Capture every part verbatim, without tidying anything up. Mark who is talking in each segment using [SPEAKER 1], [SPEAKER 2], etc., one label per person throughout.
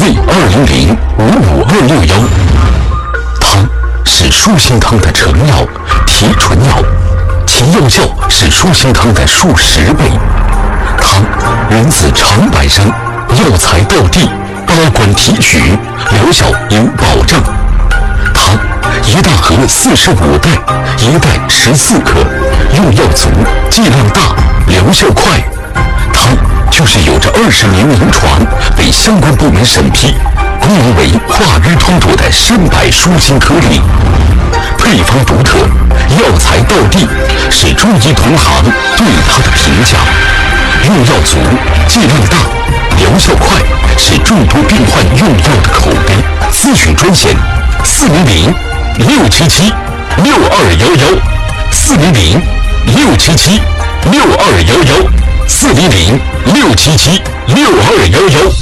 [SPEAKER 1] Z 二零零五五二六幺。它是舒心汤的成药、提纯药，其药效是舒心汤的数十倍。它源自长白山，药材到地，保管提取，疗效有保障。它一大盒四十五袋，一袋十四克，用药足，剂量大，疗效快。它就是有着二十年临床，被相关部门审批，功能为化瘀通堵的深百舒心颗粒。配方独特，药材到地，是中医同行对它的评价。用药足，剂量大，疗效快，是众多病患用药的口碑。咨询专线：四零零六七七六二幺幺，四零零六七七六二幺幺，四零零六七七六二幺幺。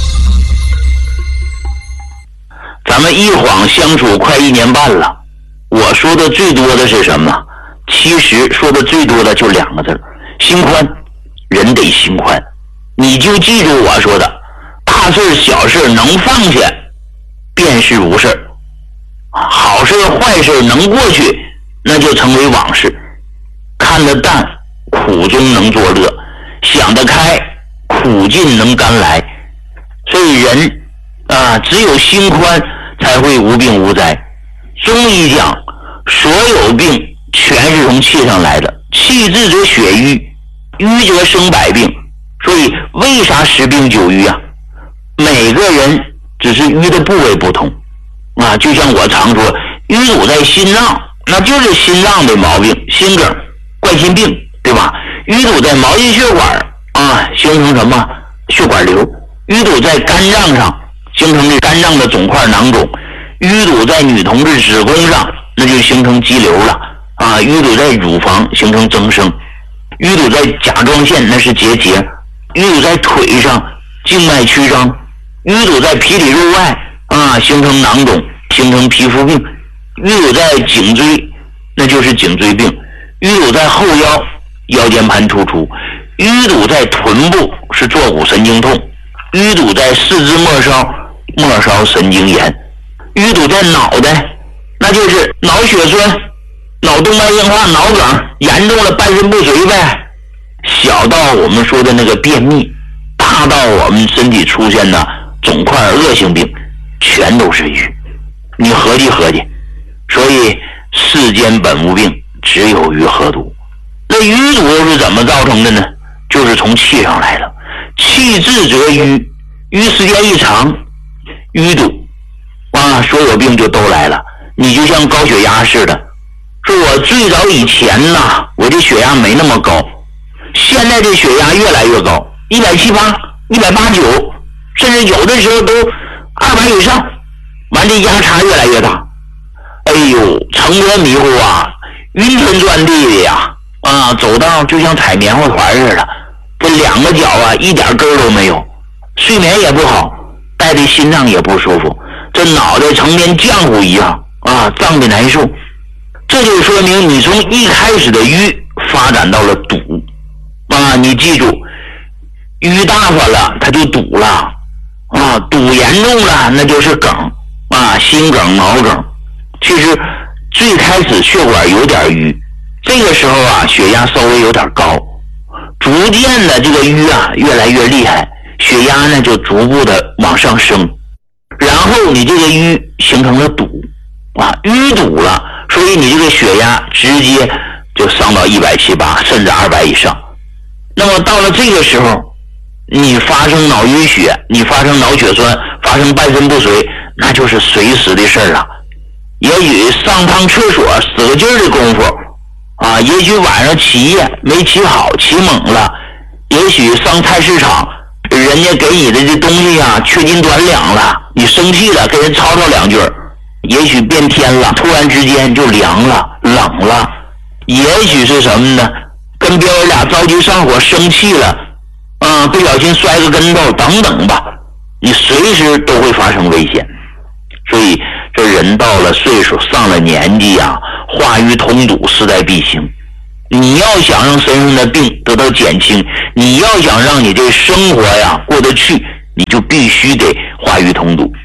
[SPEAKER 2] 咱们一晃相处快一年半了，我说的最多的是什么？其实说的最多的就两个字：心宽。人得心宽，你就记住我说的，大事小事能放下，便是无事；好事坏事能过去，那就成为往事。看得淡，苦中能作乐；想得开，苦尽能甘来。所以人啊，只有心宽，才会无病无灾。中医讲，所有病全是从气上来的，气滞则血瘀，瘀则生百病。所以为啥十病九瘀啊？每个人只是瘀的部位不同啊，就像我常说，淤堵在心脏，那就是心脏的毛病，心梗、冠心病，对吧？淤堵在毛细血管啊，形成什么血管瘤；淤堵在肝脏上，形成的肝脏的肿块囊肿；淤堵在女同志子宫上，那就形成肌瘤了啊；淤堵在乳房，形成增生；淤堵在甲状腺，那是结节；淤堵在腿上，静脉曲张；淤堵在皮里肉外啊，形成囊肿，形成皮肤病；淤堵在颈椎，那就是颈椎病；淤堵在后腰，腰间盘突出；淤堵在臀部是坐骨神经痛；淤堵在四肢末梢，末梢神经炎；淤堵在脑袋，那就是脑血栓、脑动脉硬化、脑梗，严重了半身不遂呗。小到我们说的那个便秘，大到我们身体出现的肿块恶性病，全都是瘀。你合计合计，所以世间本无病，只有瘀和毒。那瘀毒又是怎么造成的呢？就是从气上来的，气滞则瘀，瘀时间一长，淤堵啊，所有病就都来了。你就像高血压似的，说我最早以前呐，我的血压没那么高，现在这血压越来越高，一百七八、一百八九，甚至有的时候都二百以上，完这压差越来越大。哎呦，承得迷糊啊，晕天转地的呀，啊，走道就像踩棉花团似的，这两个脚啊一点根都没有，睡眠也不好，带的心脏也不舒服，这脑袋成天浆糊一样啊，胀得难受。这就说明你从一开始的瘀发展到了堵啊，你记住，瘀大发了它就堵了啊，堵严重了那就是梗啊，心梗、脑梗。其实最开始血管有点瘀，这个时候啊血压稍微有点高，逐渐的这个瘀啊越来越厉害，血压呢就逐步的往上升，然后你这个瘀形成了堵啊，淤堵了，所以你这个血压直接就上到一百七八甚至二百以上。那么到了这个时候，你发生脑淤血，你发生脑血栓，发生半身不遂，那就是随时的事儿啊。也许上趟厕所使个劲儿的功夫啊，也许晚上起夜没起好，起猛了，也许上菜市场人家给你的这东西啊缺斤短两了，你生气了跟人吵吵两句，也许变天了，突然之间就凉了冷了，也许是什么呢，跟别人俩着急上火生气了啊，不小心摔个跟头等等吧，你随时都会发生危险。所以这人到了岁数上了年纪啊，化瘀通堵势在必行。你要想让身上的病得到减轻，你要想让你这生活呀过得去，你就必须得化瘀通堵。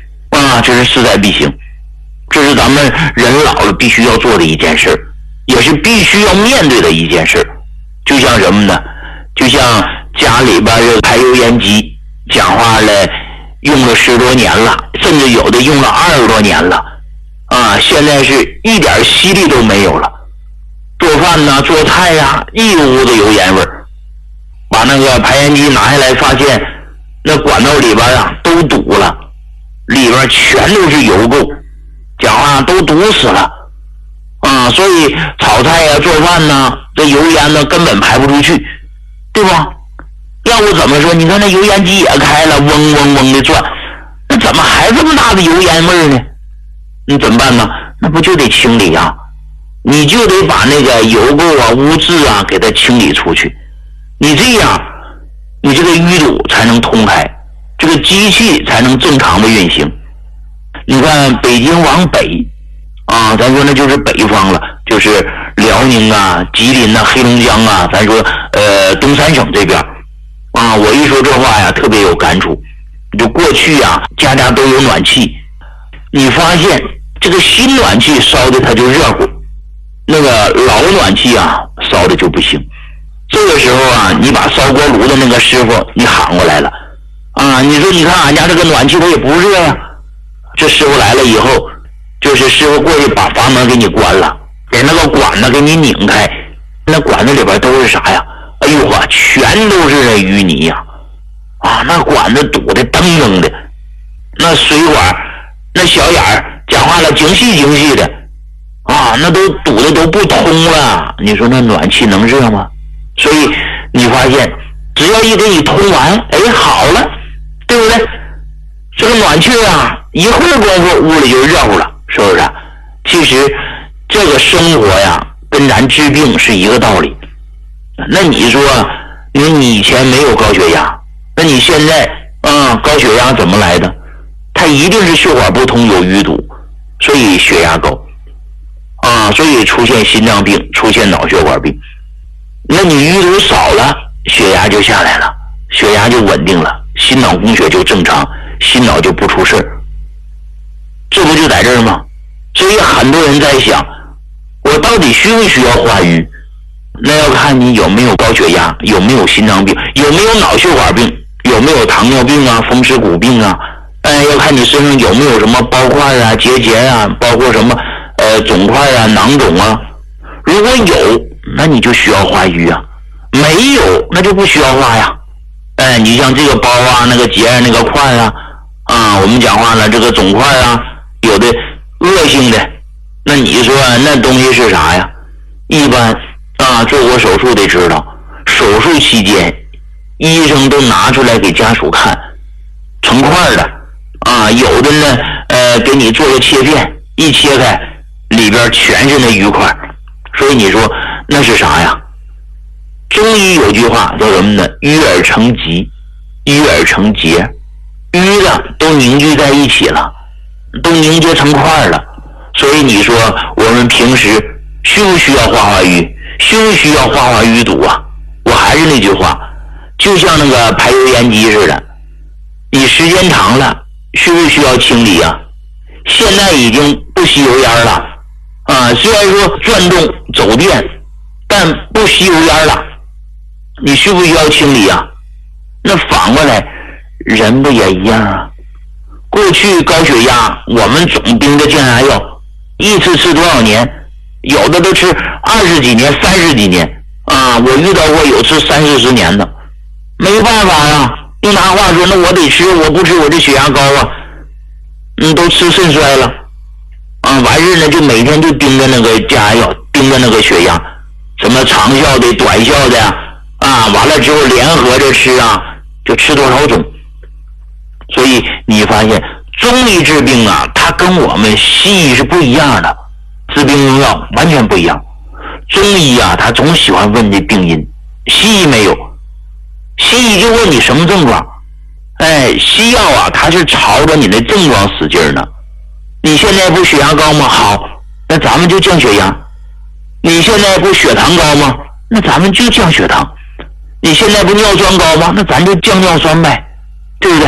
[SPEAKER 2] 啊，这是势在必行，这是咱们人老了必须要做的一件事，也是必须要面对的一件事。就像什么呢？就像家里边这排油烟机，讲话了用了十多年了，甚至有的用了二十多年了啊，现在是一点吸力都没有了。做饭呐、做菜呀、啊，一屋子油烟味儿。把那个排烟机拿下来，发现那管道里边啊都堵了，里边全都是油垢，讲话都堵死了啊！所以炒菜呀、做饭呐，这油烟呢根本排不出去，对吧？要不怎么说？你看那油烟机也开了，嗡嗡嗡的转，那怎么还这么大的油烟味呢？你怎么办呢？那不就得清理啊？你就得把那个油垢啊、污渍啊给它清理出去。你这样，你这个淤堵才能通开，这个机器才能正常的运行。你看北京往北啊，咱说那就是北方了，就是辽宁啊、吉林啊、黑龙江啊，咱说呃东三省这边啊，我一说这话呀，特别有感触。就过去啊，家家都有暖气，你发现这个新暖气烧的它就热乎，那个老暖气啊烧的就不行。这个时候啊，你把烧锅炉的那个师傅你喊过来了啊，你说你看俺家这个暖气它也不热呀、啊。这师傅来了以后，就是师傅过去把阀门给你关了，给那个管子给你拧开，那管子里边都是啥呀？哎呦啊，全都是那淤泥呀！啊，那管子堵的噔噔的，那水管那小眼儿讲话了精细精细的啊，那都堵的都不通了。你说那暖气能热吗？所以你发现只要一给你通完，哎，好了，对不对？这个暖气啊，一会儿功夫屋里就热乎了，是不是？其实这个生活呀跟咱治病是一个道理。那你说因为你以前没有高血压，那你现在啊、嗯、高血压怎么来的？它一定是血管不通有淤堵，所以血压高啊，所以出现心脏病，出现脑血管病。那你淤堵少了，血压就下来了，血压就稳定了，心脑供血就正常，心脑就不出事儿。这不就在这儿吗？所以很多人在想，我到底需不需要化瘀？那要看你有没有高血压，有没有心脏病，有没有脑血管病，有没有糖尿病啊、风湿骨病啊。哎，要看你身上有没有什么包块啊、结节啊，包括什么呃肿块啊、囊肿啊。如果有，那你就需要化瘀啊；没有，那就不需要化呀。哎，你像这个包啊、那个结啊、那个块啊，啊，我们讲话了，这个肿块啊，有的恶性的，那你说那东西是啥呀？一般啊，做过手术得知道，手术期间医生都拿出来给家属看，成块的啊，有的呢，呃，给你做个切片，一切开，里边全是那瘀块，所以你说那是啥呀？中医有句话叫什么呢？淤而成疾，淤而成结，淤的都凝聚在一起了，都凝结成块了。所以你说我们平时需不需要化化瘀？需不需要化化淤堵啊？我还是那句话，就像那个排油烟机似的，你时间长了需不需要清理啊？现在已经不吸油烟了啊，虽然说转动走电，但不吸油烟了，你需不需要清理啊？那反过来人不也一样啊？过去高血压我们总盯着降压药，一次吃多少年，有的都吃二十几年、三十几年啊！我遇到过有吃三四十年的，没办法呀。用他话说，那我得吃，我不吃我这血压高啊，嗯，都吃肾衰了啊！完事呢，就每天就盯着那个降压药，盯着那个血压，什么长效的、短效的啊，完了之后联合着吃啊，就吃多少种。所以你发现中医治病啊，它跟我们西医是不一样的，治病用药完全不一样。中医啊，他总喜欢问这病因，西医没有，西医就问你什么症状。哎，西药啊，它是朝着你的症状使劲呢。你现在不血压高吗？好，那咱们就降血压。你现在不血糖高吗？那咱们就降血糖。你现在不尿酸高吗？那咱就降尿酸呗，对不对？